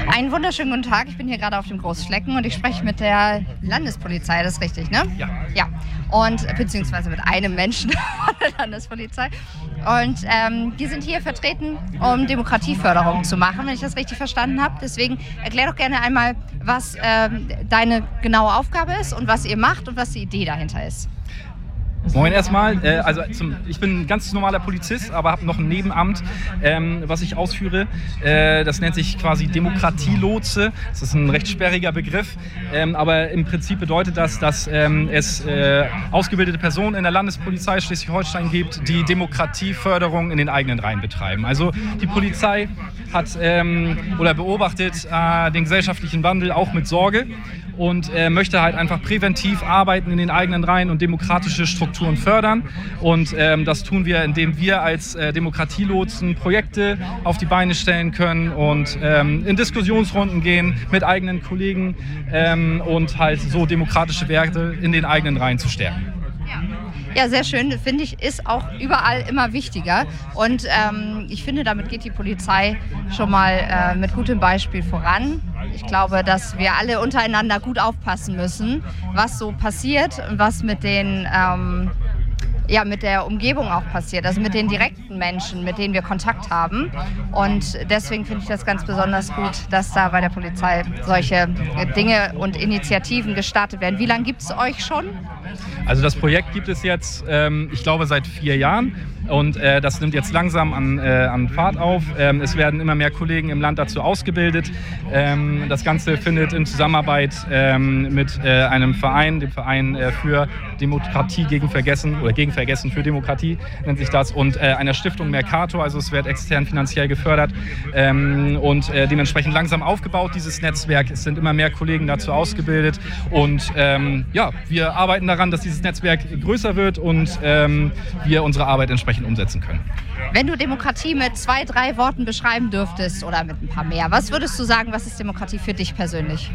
Einen wunderschönen guten Tag. Ich bin hier gerade auf dem Großschlecken und ich spreche mit der Landespolizei. Das ist richtig, ne? Ja. Ja. Und beziehungsweise mit einem Menschen von der Landespolizei. Und die sind hier vertreten, um Demokratieförderung zu machen, wenn ich das richtig verstanden habe. Deswegen erklär doch gerne einmal, was deine genaue Aufgabe ist und was ihr macht und was die Idee dahinter ist. Moin erstmal. Ich bin ein ganz normaler Polizist, aber habe noch ein Nebenamt, was ich ausführe. Das nennt sich quasi Demokratielotse. Das ist ein recht sperriger Begriff, aber im Prinzip bedeutet das, dass es ausgebildete Personen in der Landespolizei Schleswig-Holstein gibt, die Demokratieförderung in den eigenen Reihen betreiben. Also die Polizei hat oder beobachtet den gesellschaftlichen Wandel auch mit Sorge und möchte halt einfach präventiv arbeiten in den eigenen Reihen und demokratische Strukturen fördern. Und das tun wir, indem wir als Demokratielotsen Projekte auf die Beine stellen können und in Diskussionsrunden gehen mit eigenen Kollegen und halt so demokratische Werte in den eigenen Reihen zu stärken. Ja, sehr schön. Finde ich, ist auch überall immer wichtiger. Und ich finde, damit geht die Polizei schon mal mit gutem Beispiel voran. Ich glaube, dass wir alle untereinander gut aufpassen müssen, was so passiert und was mit den mit der Umgebung auch passiert, also mit den direkten Menschen, mit denen wir Kontakt haben. Und deswegen finde ich das ganz besonders gut, dass da bei der Polizei solche Dinge und Initiativen gestartet werden. Wie lange gibt es euch schon? Also das Projekt gibt es jetzt, ich glaube, seit 4 Jahren. Und das nimmt jetzt langsam an Fahrt auf. Es werden immer mehr Kollegen im Land dazu ausgebildet. Das Ganze findet in Zusammenarbeit mit einem Verein, dem Verein für Demokratie gegen Vergessen oder gegen Vergessen für Demokratie nennt sich das, und einer Stiftung Mercator. Also es wird extern finanziell gefördert und dementsprechend langsam aufgebaut, dieses Netzwerk. Es sind immer mehr Kollegen dazu ausgebildet und wir arbeiten daran, dass dieses Netzwerk größer wird und wir unsere Arbeit entsprechend umsetzen können. Wenn du Demokratie mit 2, 3 Worten beschreiben dürftest oder mit ein paar mehr, was würdest du sagen, was ist Demokratie für dich persönlich?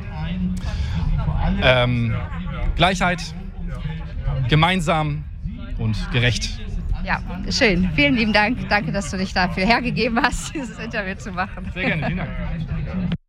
Gleichheit, gemeinsam und gerecht. Ja, schön. Vielen lieben Dank. Danke, dass du dich dafür hergegeben hast, dieses Interview zu machen. Sehr gerne, vielen Dank.